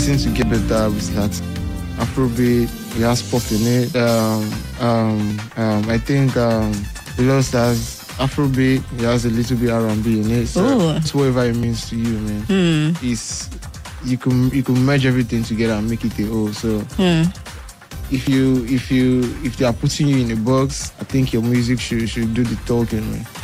listen to Get Better with that Afrobeat, it has pop in it. I think the Lost has Afrobeat, it has a little bit R&B in it. So it's whatever it means to you, man. It's you can merge everything together and make it a whole. So if they are putting you in a box, I think your music should do the talking, man.